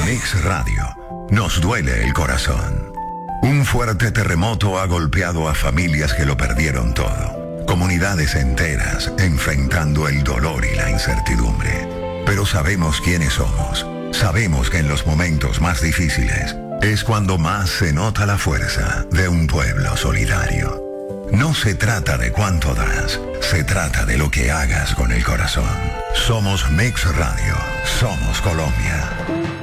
Mix Radio. Nos duele el corazón. Un fuerte terremoto ha golpeado a familias que lo perdieron todo. Comunidades enteras enfrentando el dolor y la incertidumbre. Pero sabemos quiénes somos. Sabemos que en los momentos más difíciles es cuando más se nota la fuerza de un pueblo solidario. No se trata de cuánto das, se trata de lo que hagas con el corazón. Somos Mix Radio, somos Colombia.